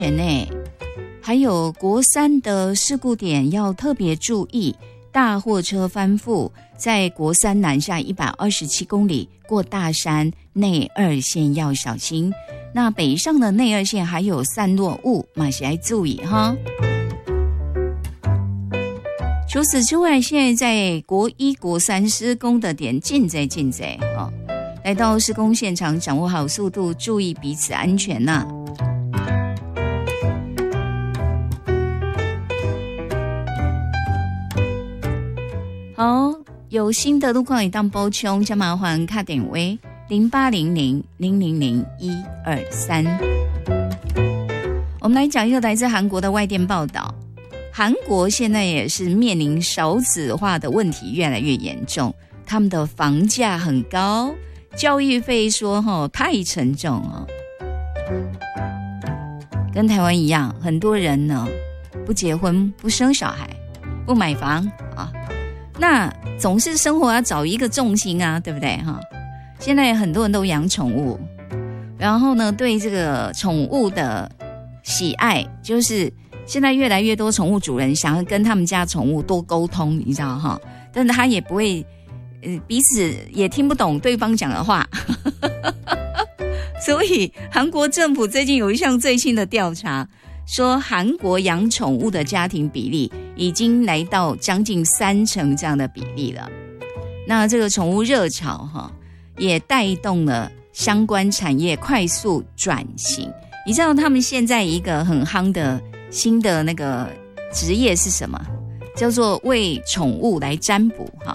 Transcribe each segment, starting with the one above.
还有国三的事故点要特别注意，大货车翻覆，在国三南下127公里过大山，内二线要小心。那北上的内二线还有散落雾，马上要注意哈。除此之外，现在在国一、国三施工的点进在哦，来到施工现场，掌握好速度，注意彼此安全呐。好，有新的路况也当补充，将麻烦卡点位0800000123。我们来讲一个来自韩国的外电报道。韩国现在也是面临少子化的问题越来越严重，他们的房价很高，教育费说太沉重哦。跟台湾一样，很多人呢不结婚、不生小孩、不买房啊，那总是生活要找一个重心啊，对不对哈？现在很多人都养宠物，然后呢，对这个宠物的喜爱就是。现在越来越多宠物主人想要跟他们家宠物多沟通，你知道哈？但是他也不会，彼此也听不懂对方讲的话，所以韩国政府最近有一项最新的调查，说韩国养宠物的家庭比例已经来到将近30%这样的比例了。那这个宠物热潮哈，也带动了相关产业快速转型。你知道他们现在一个很夯的新的那个职业是什么？叫做为宠物来占卜哈，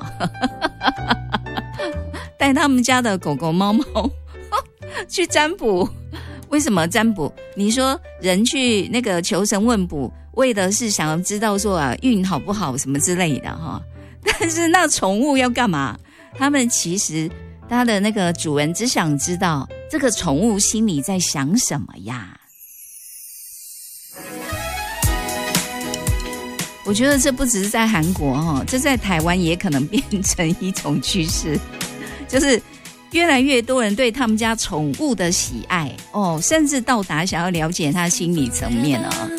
带他们家的狗狗猫猫去占卜。为什么占卜？你说人去那个求神问卜，为的是想要知道说运好不好什么之类的哈。但是那宠物要干嘛？他们其实他的那个主人只想知道这个宠物心里在想什么呀。我觉得这不只是在韩国这在台湾也可能变成一种趋势，就是越来越多人对他们家宠物的喜爱甚至到达想要了解他心理层面